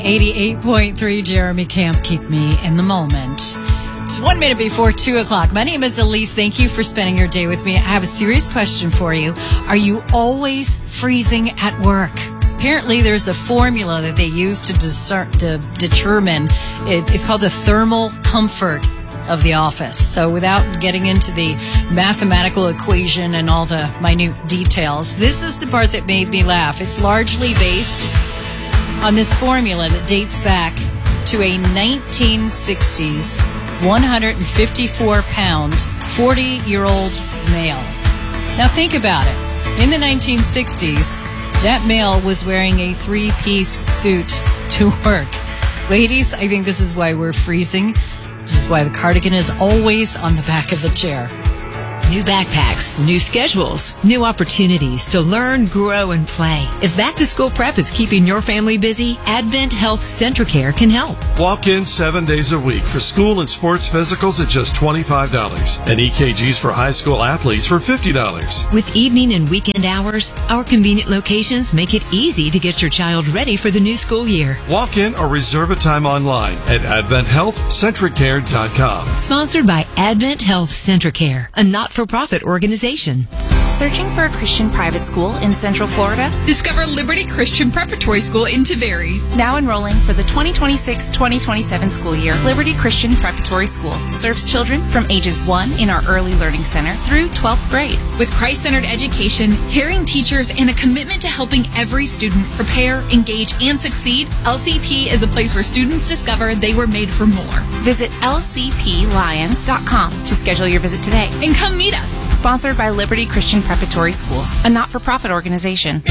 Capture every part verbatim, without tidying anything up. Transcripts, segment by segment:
eighty-eight point three Jeremy Camp, keep me in the moment. It's one minute before two o'clock. My name is Elise. Thank you for spending your day with me. I have a serious question for you. Are you always freezing at work? Apparently, there's a formula that they use to, discern, to determine. It, it's called the thermal comfort of the office. So without getting into the mathematical equation and all the minute details, this is the part that made me laugh. It's largely based on this formula that dates back to a nineteen sixties one hundred fifty-four pound, forty-year-old male. Now think about it. In the nineteen sixties, that male was wearing a three-piece suit to work. Ladies, I think this is why we're freezing. This is why the cardigan is always on the back of the chair. New backpacks, new schedules, new opportunities to learn, grow, and play. If back-to-school prep is keeping your family busy, Advent Health Centricare can help. Walk in seven days a week for school and sports physicals at just twenty-five dollars and E K Gs for high school athletes for fifty dollars. With evening and weekend hours, our convenient locations make it easy to get your child ready for the new school year. Walk in or reserve a time online at advent health centricare dot com. Sponsored by Advent Health Centricare, a not-for-profit organization. Searching for a Christian private school in Central Florida? Discover Liberty Christian Preparatory School in Tavares. Now enrolling for the twenty twenty-six twenty twenty-seven school year, Liberty Christian Preparatory School serves children from ages one in our Early Learning Center through twelfth grade. With Christ-centered education, caring teachers, and a commitment to helping every student prepare, engage, and succeed, L C P is a place where students discover they were made for more. Visit L C P lions dot com to schedule your visit today. And come meet us. Sponsored by Liberty Christian Preparatory School, a not-for-profit organization.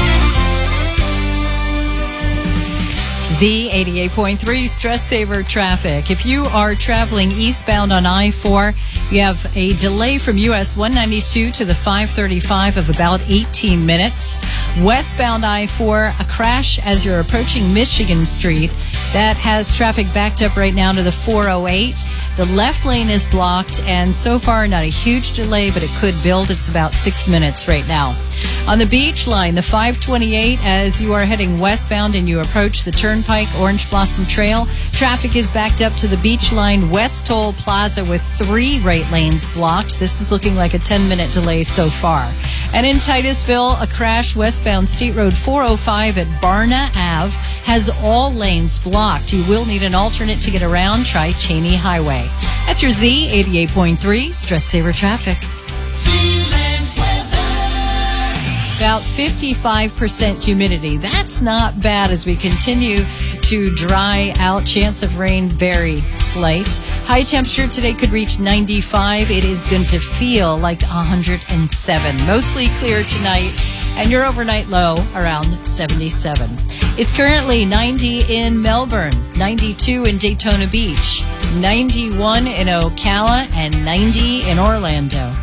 Z eighty-eight point three Stress Saver Traffic. If you are traveling eastbound on I four, you have a delay from U S one ninety-two to the five thirty-five of about eighteen minutes. Westbound I four, a crash as you're approaching Michigan Street. That has traffic backed up right now to the four oh eight. The left lane is blocked, and so far not a huge delay, but it could build. It's about six minutes right now. On the beach line, the five twenty-eight, as you are heading westbound and you approach the Turnpike Orange Blossom Trail, traffic is backed up to the beach line West Toll Plaza with three right lanes blocked. This is looking like a ten-minute delay so far. And in Titusville, a crash westbound State Road four oh five at Barna Ave has all lanes blocked. You will need an alternate to get around. Try Cheney Highway. That's your Z eighty-eight point three Stress Saver Traffic. About fifty-five percent humidity. That's not bad as we continue to dry out. Chance of rain very slight. High temperature today could reach ninety-five. It is going to feel like one hundred seven. Mostly clear tonight, and your overnight low around seventy-seven. It's currently ninety in Melbourne, ninety-two in Daytona Beach, ninety-one in Ocala, and ninety in Orlando.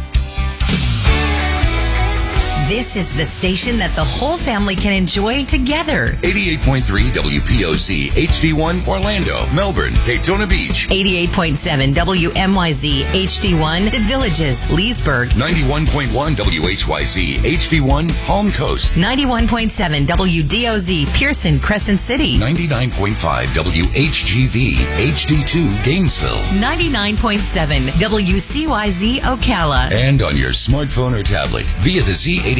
This is the station that the whole family can enjoy together. eighty-eight point three W P O Z H D one Orlando, Melbourne, Daytona Beach. eighty-eight point seven W M Y Z H D one The Villages, Leesburg. ninety-one point one W H Y Z H D one Palm Coast. ninety-one point seven W D O Z Pearson, Crescent City. ninety-nine point five W H G V H D two Gainesville. ninety-nine point seven W C Y Z Ocala. And on your smartphone or tablet via the Z eighty-eight